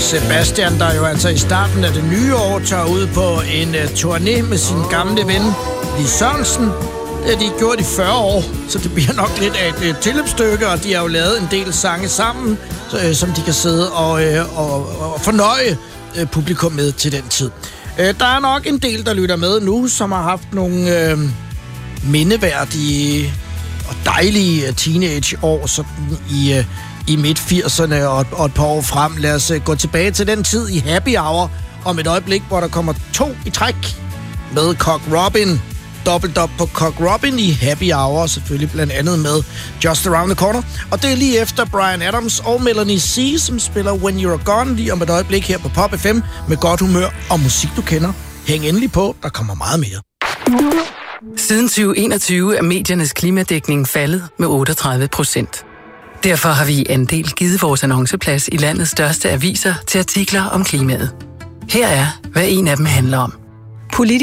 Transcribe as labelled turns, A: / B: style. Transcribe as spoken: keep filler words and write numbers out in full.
A: Sebastian, der jo altså i starten af det nye år tager ud på en uh, turné med sin gamle ven, Lis Sørensen. Det har de gjort i fyrre år, så det bliver nok lidt af et uh, tilløbsstykke, og de har jo lavet en del sange sammen, så, uh, som de kan sidde og, uh, og, og fornøje uh, publikum med til den tid. Uh, der er nok en del, der lytter med nu, som har haft nogle uh, mindeværdige og dejlige teenageår sådan i... Uh, i midt firserne og, og et par år frem. Lad os uh, gå tilbage til den tid i Happy Hour om et øjeblik, hvor der kommer to i træk med Cock Robin. Dobbelt op på Cock Robin i Happy Hour, selvfølgelig blandt andet med Just Around the Corner. Og det er lige efter Bryan Adams og Melanie C., som spiller When You're Gone lige om et øjeblik her på Pop F M med godt humør og musik, du kender. Hæng endelig på, der kommer meget mere.
B: Siden tyve enogtyve er mediernes klimadækning faldet med otteogtredive procent. Derfor har vi i Andel givet vores annonceplads i landets største aviser til artikler om klimaet. Her er, hvad en af dem handler om. Politik